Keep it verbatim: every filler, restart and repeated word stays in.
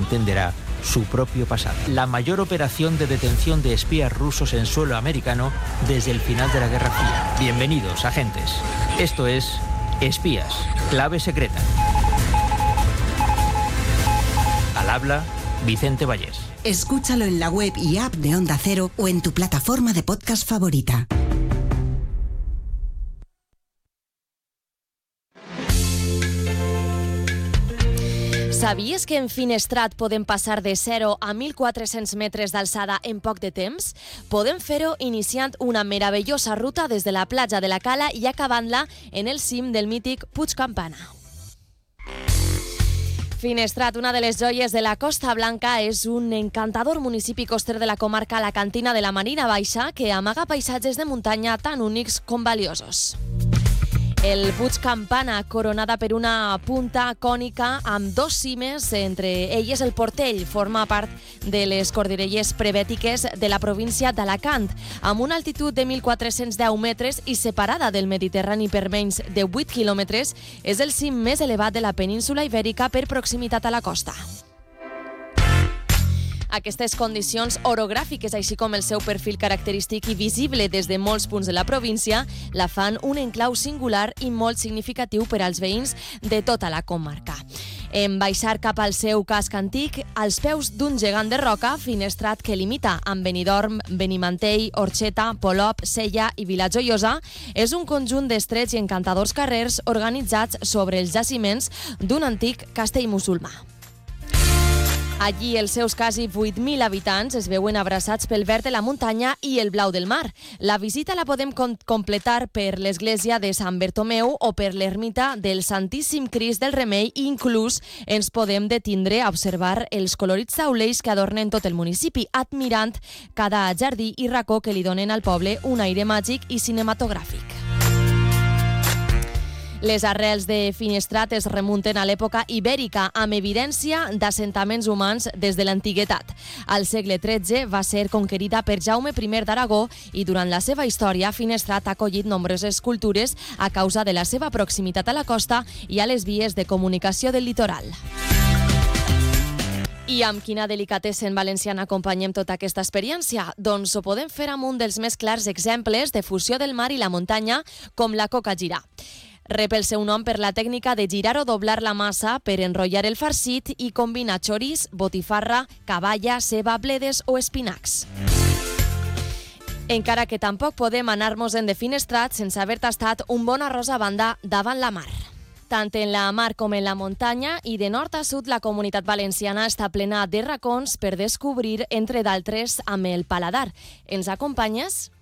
entenderá su propio pasado. La mayor operación de detención de espías rusos en suelo americano desde el final de la Guerra Fría. Bienvenidos, agentes. Esto es Espías, clave secreta. Al habla, Vicente Vallés. Escúchalo en la web y app de Onda Cero o en tu plataforma de podcast favorita. Sabies que en Finestrat podem passar de zero a mil quatre-cents metres d'alçada en poc de temps? Podem fer-ho iniciant una meravellosa ruta des de la platja de la Cala i acabant-la en el cim del mític Puig Campana. Finestrat, una de les joies de la Costa Blanca, és un encantador municipi coster de la comarca alacantina de la Marina Baixa que amaga paisatges de muntanya tan únics com valiosos. El Puig Campana, coronada per una punta cònica amb dos cimes, entre elles el Portell, forma part de les cordillers prebètiques de la província d'Alacant, amb una altitud de mil quatre-cents deu metres i separada del Mediterrani per menys de vuit quilòmetres, és el cim més elevat de la península Ibèrica per proximitat a la costa. Aquestes condicions orogràfiques, així com el seu perfil característic i visible des de molts punts de la província, la fan un enclau singular i molt significatiu per als veïns de tota la comarca. En baixar cap al seu casc antic, als peus d'un gegant de roca, Finestrat que limita amb Benidorm, Benimantell, Orxeta, Polop, Sella i Vilajoiosa, és un conjunt d'estrets i encantadors carrers organitzats sobre els jaciments d'un antic castell musulmà. Allí els seus quasi vuit mil habitants es veuen abraçats pel verd de la muntanya i el blau del mar. La visita la podem com- completar per l'església de Sant Bertomeu o per l'ermita del Santíssim Crist del Remei i inclús ens podem detindre a observar els colorits taulells que adornen tot el municipi, admirant cada jardí i racó que li donen al poble un aire màgic i cinematogràfic. Les arrels de Finestrat es remunten a l'època ibèrica, amb evidència d'assentaments humans des de l'antiguitat. Al segle tretze va ser conquerida per Jaume I d'Aragó i durant la seva història Finestrat ha acollit nombroses cultures a causa de la seva proximitat a la costa i a les vies de comunicació del litoral. I amb quina delicatessen valenciana acompanyem tota aquesta experiència? Doncs ho podem fer amb un dels més clars exemples de fusió del mar i la muntanya, com la coca girà. Rep el seu nom per la tècnica de girar o doblar la massa per enrotllar el farcit i combinar xorís, botifarra, caballa, ceba, bledes o espinacs. Encara que tampoc podem anar-nos-en de Finestrat sense haver tastat un bon arròs a banda davant la mar. Tant en la mar com en la muntanya i de nord a sud la comunitat valenciana està plena de racons per descobrir, entre d'altres, amb el paladar. Ens acompanyes?